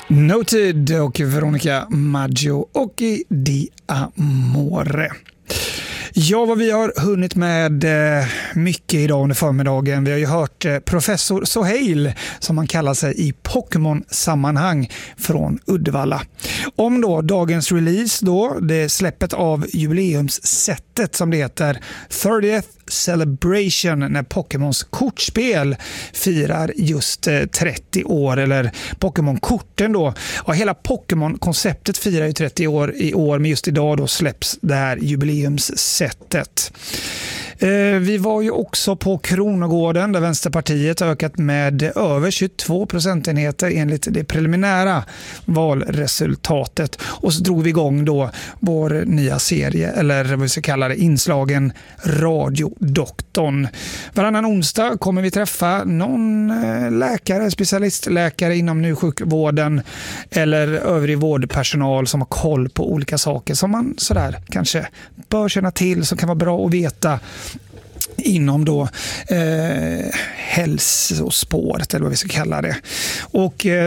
Noted och Veronica Maggio och Di Amore. Ja, vad vi har hunnit med mycket idag under förmiddagen. Vi har ju hört professor Sohail, som han kallar sig i Pokémon-sammanhang, från Uddevalla. Om då dagens release, då, det släppet av jubileumssättet som det heter, 30th Celebration, när Pokémons kortspel firar just 30 år, eller Pokémon-korten då. Ja, hela Pokémon-konceptet firar ju 30 år i år, men just idag då släpps det här jubileumssättet. Vi var ju också på Kronogården, där Vänsterpartiet har ökat med över 22 procentenheter enligt det preliminära valresultatet. Och så drog vi igång då vår nya serie, eller vad vi ska kalla det, inslagen Radiodoktorn. Varannan onsdag kommer vi träffa någon läkare, specialistläkare inom njursjukvården eller övrig vårdpersonal som har koll på olika saker som man sådär kanske bör känna till, som kan vara bra att veta inom då hälsospåret, eller vad vi ska kalla det. Och